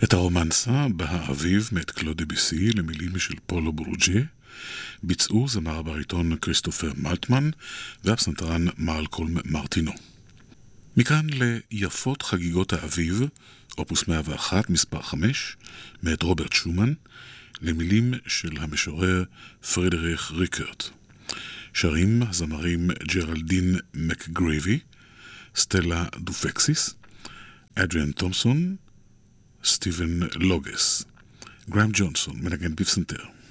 את הרומנסה בהאביב מאת קלוד דביסי למילים של פולו ברוג'ה ביצעו זמר הבריטון כריסטופר מלטמן והפסנתרן מלקולם מרטינו. מכאן ליפות חגיגות האביב, אופוס 101 מספר 5 מאת רוברט שומן למילים של המשורר פרידריך ריקרט. שרים הזמרים ג'רלדין מקגרייבי, סטלה דופקסיס, אדריאן תומסון, סטיבן לוגס. גרם ג'ונסון מנגן בפסנתר.